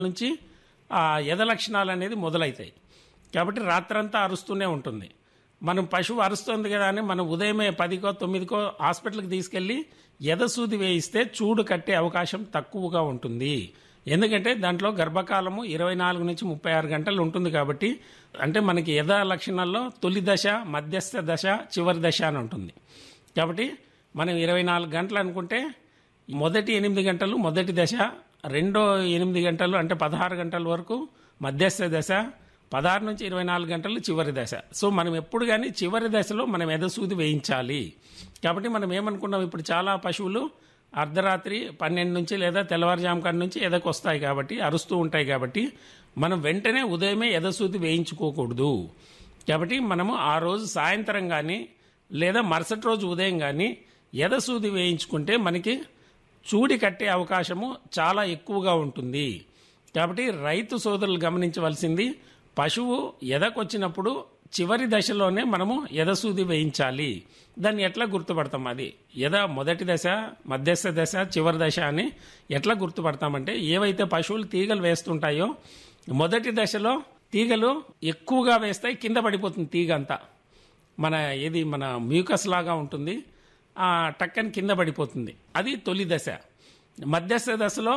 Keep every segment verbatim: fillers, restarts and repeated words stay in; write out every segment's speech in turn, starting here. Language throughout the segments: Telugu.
నుంచి ఆ ఎద లక్షణాలు అనేది మొదలవుతాయి. కాబట్టి రాత్రంతా అరుస్తూనే ఉంటుంది. మనం పశువు అరుస్తుంది కదా అని మనం ఉదయమే పదికో తొమ్మిదికో హాస్పిటల్కి తీసుకెళ్ళి ఎదసూది వేయిస్తే చూడు కట్టే అవకాశం తక్కువగా ఉంటుంది. ఎందుకంటే దాంట్లో గర్భకాలము ఇరవై నాలుగు నుంచి ముప్పై ఆరు గంటలు ఉంటుంది. కాబట్టి అంటే మనకి ఎద లక్షణాల్లో తొలి దశ, మధ్యస్థ దశ, చివరి దశ అని ఉంటుంది. కాబట్టి మనం ఇరవై నాలుగు గంటలు అనుకుంటే మొదటి ఎనిమిది గంటలు మొదటి దశ, రెండో ఎనిమిది గంటలు అంటే పదహారు గంటల వరకు మధ్యస్థ దశ, పదహారు నుంచి ఇరవై నాలుగు గంటలు చివరి దశ. సో మనం ఎప్పుడు కానీ చివరి దశలో మనం ఎదసూది వేయించాలి. కాబట్టి మనం ఏమనుకున్నాం, ఇప్పుడు చాలా పశువులు అర్ధరాత్రి పన్నెండు నుంచి లేదా తెల్లవారుజాము కాడి నుంచి ఎదకు వస్తాయి కాబట్టి అరుస్తూ ఉంటాయి. కాబట్టి మనం వెంటనే ఉదయమే ఎదసూది వేయించుకోకూడదు. కాబట్టి మనము ఆ రోజు సాయంత్రం కానీ లేదా మరుసటి రోజు ఉదయం కానీ ఎదసూది వేయించుకుంటే మనకి చూడి కట్టే అవకాశము చాలా ఎక్కువగా ఉంటుంది. కాబట్టి రైతు సోదరులు గమనించవలసింది, పశువు ఎదకొచ్చినప్పుడు చివరి దశలోనే మనము ఎదసూది వేయించాలి. దాన్ని ఎట్లా గుర్తుపడతాం? అది ఎద మొదటి దశ, మధ్యస్థ దశ, చివరి దశ అని ఎట్లా గుర్తుపడతామంటే, ఏవైతే పశువులు తీగలు వేస్తుంటాయో మొదటి దశలో తీగలు ఎక్కువగా వేస్తాయి, కింద పడిపోతుంది తీగ అంతా. మన ఏది మన మ్యూకస్ లాగా ఉంటుంది, ఆ టక్కని కింద పడిపోతుంది. అది తొలి దశ. మధ్యస్థ దశలో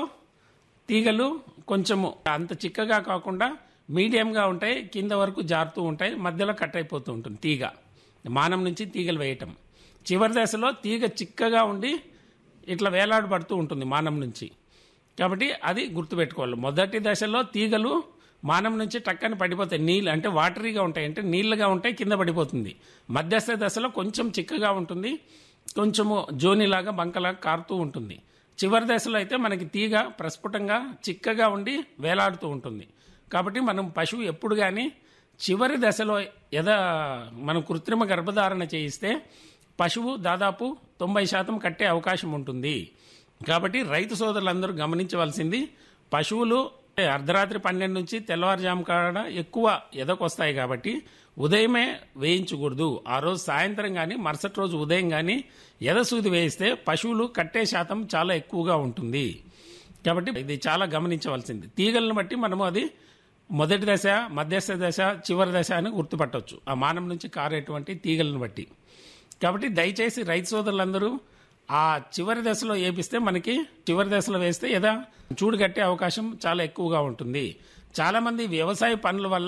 తీగలు కొంచెము అంత చిక్కగా కాకుండా మీడియంగా ఉంటాయి, కింద వరకు జారుతూ ఉంటాయి, మధ్యలో కట్ అయిపోతూ ఉంటుంది తీగ, మానం నుంచి తీగలు వేయటం. చివరి దశలో తీగ చిక్కగా ఉండి ఇట్లా వేలాడబడుతూ ఉంటుంది మానం నుంచి. కాబట్టి అది గుర్తుపెట్టుకోవాలి. మొదటి దశలో తీగలు మానం నుంచి టక్కని పడిపోతాయి, నీళ్ళు అంటే వాటరీగా ఉంటాయి, అంటే నీళ్ళగా ఉంటాయి, కింద పడిపోతుంది. మధ్యస్థ దశలో కొంచెం చిక్కగా ఉంటుంది, కొంచెము జోనిలాగా బంకలాగా కారుతూ ఉంటుంది. చివరి దశలో అయితే మనకి తీగ ప్రస్ఫుటంగా చిక్కగా ఉండి వేలాడుతూ ఉంటుంది. కాబట్టి మనం పశువు ఎప్పుడు కానీ చివరి దశలో ఎద మనం కృత్రిమ గర్భధారణ చేయిస్తే పశువు దాదాపు తొంభై శాతం కట్టే అవకాశం ఉంటుంది. కాబట్టి రైతు సోదరులందరూ గమనించవలసింది, పశువులు అర్ధరాత్రి పన్నెండు నుంచి తెల్లవారుజాము కాడ ఎక్కువ ఎదకొస్తాయి కాబట్టి ఉదయమే వేయించకూడదు. ఆ రోజు సాయంత్రం కానీ మరుసటి రోజు ఉదయం కానీ ఎదసూది వేయిస్తే పశువులు కట్టే శాతం చాలా ఎక్కువగా ఉంటుంది. కాబట్టి ఇది చాలా గమనించవలసింది. తీగలను బట్టి మనము అది మొదటి దశ, మధ్యస్థ దశ, చివరి దశ అని గుర్తుపట్టవచ్చు, ఆ మానం నుంచి కారేటువంటి తీగలను బట్టి. కాబట్టి దయచేసి రైతు సోదరులందరూ ఆ చివరి దశలో వేపిస్తే మనకి చివరి దశలో వేస్తే ఏదా చూడు కట్టే అవకాశం చాలా ఎక్కువగా ఉంటుంది. చాలామంది వ్యవసాయ పనుల వల్ల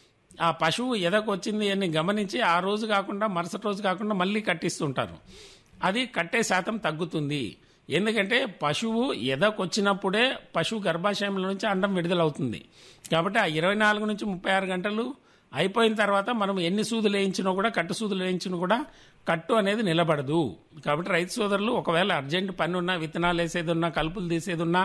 ఆ పశువు ఎదకొచ్చింది అని గమనించి ఆ రోజు కాకుండా మరుసటి రోజు కాకుండా మళ్ళీ కట్టిస్తుంటారు. అది కట్టే శాతం తగ్గుతుంది. ఎందుకంటే పశువు ఎదకొచ్చినప్పుడే పశువు గర్భాశయంలో నుంచి అండం విడుదలవుతుంది. కాబట్టి ఆ ఇరవై నాలుగు నుంచి ముప్పై ఆరు గంటలు అయిపోయిన తర్వాత మనం ఎన్ని సూదులు వేయించినా కూడా, కట్టు సూదులు వేయించినా కూడా కట్టు అనేది నిలబడదు. కాబట్టి రైతు సోదరులు ఒకవేళ అర్జెంట్ పని ఉన్నా, విత్తనాలు వేసేది ఉన్నా, కలుపులు తీసేది ఉన్నా,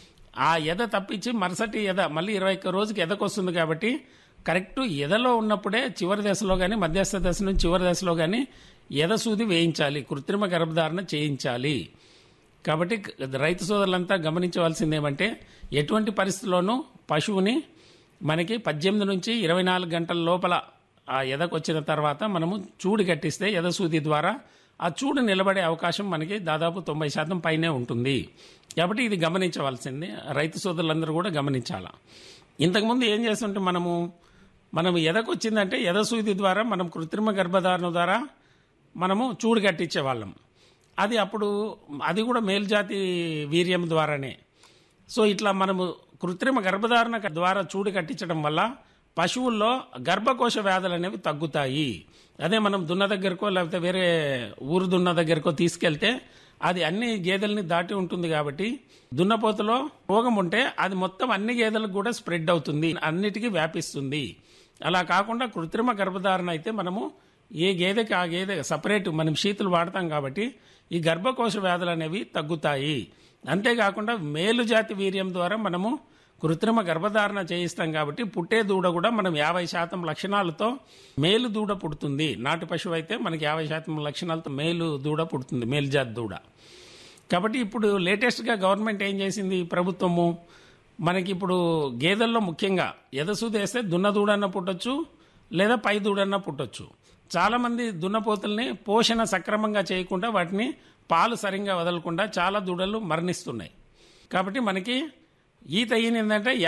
ఆ ఎద తప్పించి మరుసటి ఎద మళ్ళీ ఇరవై ఒక్క రోజుకి ఎదకొస్తుంది. కాబట్టి కరెక్ట్ ఎదలో ఉన్నప్పుడే చివరి దశలో కానీ మధ్యస్థ దశ నుంచి చివరి దశలో కానీ ఎదసూది వేయించాలి, కృత్రిమ గర్భధారణ చేయించాలి. కాబట్టి రైతు సోదరులంతా గమనించవలసింది ఏమంటే, ఎటువంటి పరిస్థితుల్లోనూ పశువుని మనకి పద్దెనిమిది నుంచి ఇరవై నాలుగు గంటల లోపల ఆ ఎదకొచ్చిన తర్వాత మనము చూడు కట్టిస్తే ఎదసూది ద్వారా ఆ చూడు నిలబడే అవకాశం మనకి దాదాపు తొంభై శాతం పైనే ఉంటుంది. కాబట్టి ఇది గమనించవలసింది రైతు సోదరులందరూ కూడా గమనించాలా. ఇంతకుముందు ఏం చేస్తుంటే మనము మనం ఎదకొచ్చిందంటే ఎదసూది ద్వారా మనం కృత్రిమ గర్భధారణ ద్వారా మనము చూడు కట్టించేవాళ్ళం. అది అప్పుడు అది కూడా మేల్జాతి వీర్యం ద్వారానే. సో ఇట్లా మనము కృత్రిమ గర్భధారణ ద్వారా చూడు కట్టించడం వల్ల పశువుల్లో గర్భకోశ వ్యాధులు అనేవి తగ్గుతాయి. అదే మనం దున్న దగ్గరకో లేకపోతే వేరే ఊరు దున్న దగ్గరకో తీసుకెళ్తే అది అన్ని గేదెల్ని దాటి ఉంటుంది. కాబట్టి దున్నపోతులో రోగం ఉంటే అది మొత్తం అన్ని గేదెలకు కూడా స్ప్రెడ్ అవుతుంది, అన్నిటికీ వ్యాపిస్తుంది. అలా కాకుండా కృత్రిమ గర్భధారణ అయితే మనము ఏ గేదెకి ఆ గేదె సపరేట్ మనం శీతులు వాడతాం కాబట్టి ఈ గర్భకోశ వ్యాధులు అనేవి తగ్గుతాయి. అంతేకాకుండా మేలు జాతి వీర్యం ద్వారా మనము కృత్రిమ గర్భధారణ చేయిస్తాం కాబట్టి పుట్టే దూడ కూడా మనం యాభై శాతం లక్షణాలతో మేలు దూడ పుడుతుంది. నాటు పశువు అయితే మనకి యాభై శాతం లక్షణాలతో మేలు దూడ పుడుతుంది, మేలు జాతి దూడ. కాబట్టి ఇప్పుడు లేటెస్ట్గా గవర్నమెంట్ ఏం చేసింది, ప్రభుత్వము మనకి ఇప్పుడు గేదెల్లో ముఖ్యంగా ఎదసూది వేస్తే దున్న దూడన్న పుట్టొచ్చు లేదా పై దూడన్న పుట్టొచ్చు. చాలామంది దున్నపోతుల్ని పోషణ సక్రమంగా చేయకుండా వాటిని పాలు సరిగ్గా వదలకుండా చాలా దూడలు మరణిస్తున్నాయి. కాబట్టి మనకి ఈత ఈయన ఏంటంటే